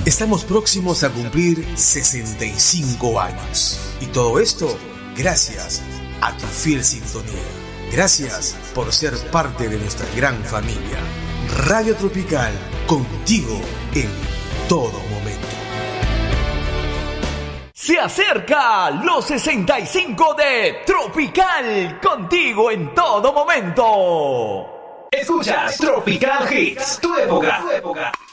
Estamos próximos a cumplir 65 años. Y todo esto gracias a tu fiel sintonía. Gracias por ser parte de nuestra gran familia. Radio Tropical, contigo en todo momento. Se acerca los 65 de Tropical, contigo en todo momento. Escuchas Tropical Hits, tu época.